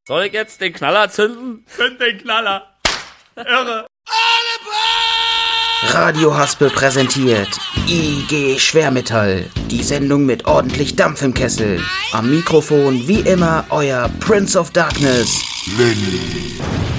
Soll ich jetzt den Knaller zünden? Zünd den Knaller. Irre. Radio Haspel präsentiert IG Schwermetall, die Sendung mit ordentlich Dampf im Kessel. Am Mikrofon wie immer euer Prince of Darkness, Lenny.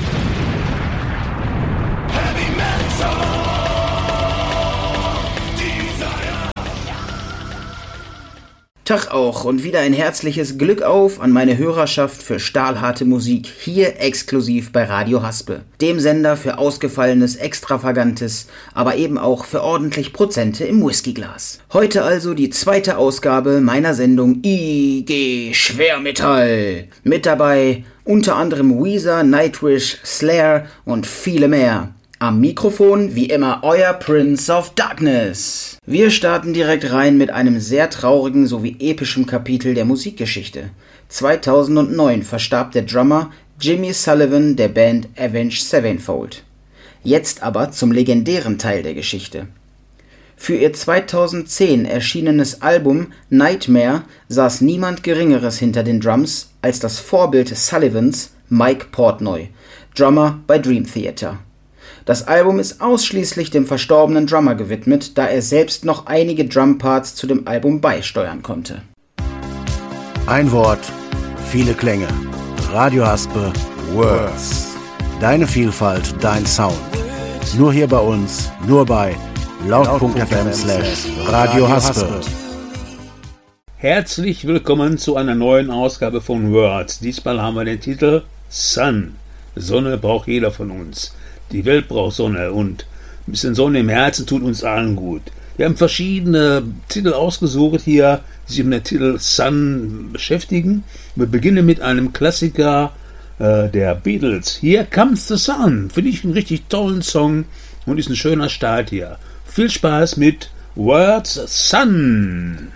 Tag auch und wieder ein herzliches Glück auf an meine Hörerschaft für stahlharte Musik, hier exklusiv bei Radio Haspel, dem Sender für ausgefallenes, extravagantes, aber eben auch für ordentlich Prozente im Whiskyglas. Heute also die zweite Ausgabe meiner Sendung IG Schwermetall. Mit dabei unter anderem Weezer, Nightwish, Slayer und viele mehr. Am Mikrofon, wie immer, euer Prince of Darkness. Wir starten direkt rein mit einem sehr traurigen sowie epischen Kapitel der Musikgeschichte. 2009 verstarb der Drummer Jimmy Sullivan der Band Avenged Sevenfold. Jetzt aber zum legendären Teil der Geschichte. Für ihr 2010 erschienenes Album Nightmare saß niemand Geringeres hinter den Drums als das Vorbild Sullivans, Mike Portnoy, Drummer bei Dream Theater. Das Album ist ausschließlich dem verstorbenen Drummer gewidmet, da er selbst noch einige Drumparts zu dem Album beisteuern konnte. Ein Wort, viele Klänge. Radio Haspel, Words. Deine Vielfalt, dein Sound. Nur hier bei uns, nur bei laut.fm/Radio Haspel. Herzlich willkommen zu einer neuen Ausgabe von Words. Diesmal haben wir den Titel Sun. Sonne braucht jeder von uns. Die Welt braucht Sonne und ein bisschen Sonne im Herzen tut uns allen gut. Wir haben verschiedene Titel ausgesucht hier, die sich mit dem Titel Sun beschäftigen. Wir beginnen mit einem Klassiker der Beatles. Here Comes the Sun. Finde ich einen richtig tollen Song und ist ein schöner Start hier. Viel Spaß mit Words Sun.